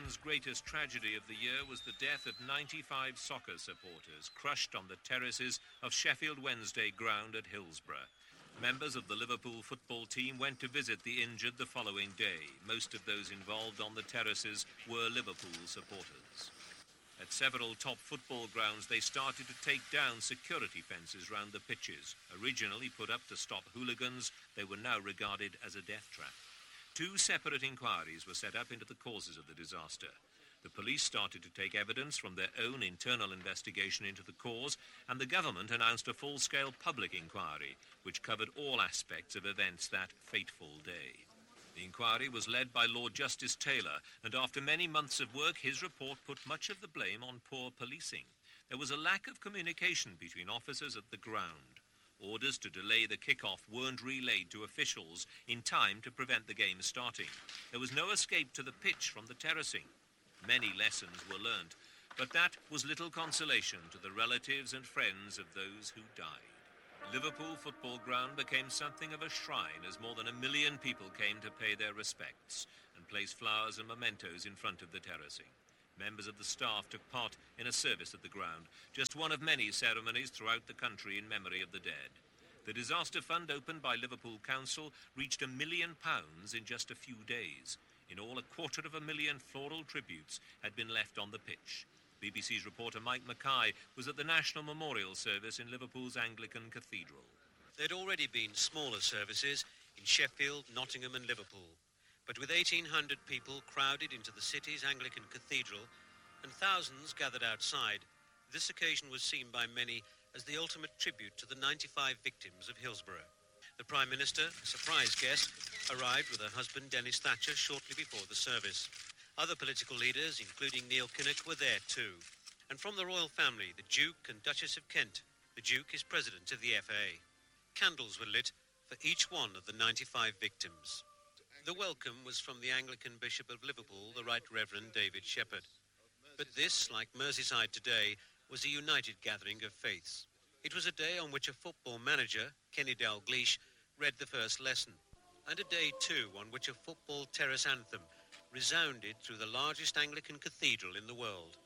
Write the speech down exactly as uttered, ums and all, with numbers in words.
Britain's greatest tragedy of the year was the death of ninety-five soccer supporters crushed on the terraces of Sheffield Wednesday ground at Hillsborough. Members of the Liverpool football team went to visit the injured the following day. Most of those involved on the terraces were Liverpool supporters. At several top football grounds, they started to take down security fences round the pitches. Originally put up to stop hooligans, they were now regarded as a death trap. Two separate inquiries were set up into the causes of the disaster. The police started to take evidence from their own internal investigation into the cause, and the government announced a full-scale public inquiry, which covered all aspects of events that fateful day. The inquiry was led by Lord Justice Taylor, and after many months of work, his report put much of the blame on poor policing. There was a lack of communication between officers at the ground. Orders to delay the kick-off weren't relayed to officials in time to prevent the game starting. There was no escape to the pitch from the terracing. Many lessons were learnt, but that was little consolation to the relatives and friends of those who died. Liverpool Football Ground became something of a shrine as more than a million people came to pay their respects and place flowers and mementos in front of the terracing. Members of the staff took part in a service at the ground, just one of many ceremonies throughout the country in memory of the dead. The disaster fund opened by Liverpool Council reached a million pounds in just a few days. In all, a quarter of a million floral tributes had been left on the pitch. B B C's reporter Mike Mackay was at the National Memorial Service in Liverpool's Anglican Cathedral. There'd already been smaller services in Sheffield, Nottingham and Liverpool. But with eighteen hundred people crowded into the city's Anglican Cathedral and thousands gathered outside, this occasion was seen by many as the ultimate tribute to the ninety-five victims of Hillsborough. The Prime Minister, a surprise guest, arrived with her husband Dennis Thatcher shortly before the service. Other political leaders, including Neil Kinnock, were there too. And from the royal family, the Duke and Duchess of Kent. The Duke is president of the F A. Candles were lit for each one of the ninety-five victims. The welcome was from the Anglican Bishop of Liverpool, the Right Reverend David Shepherd. But this, like Merseyside today, was a united gathering of faiths. It was a day on which a football manager, Kenny Dalglish, read the first lesson, and a day, too, on which a football terrace anthem resounded through the largest Anglican cathedral in the world.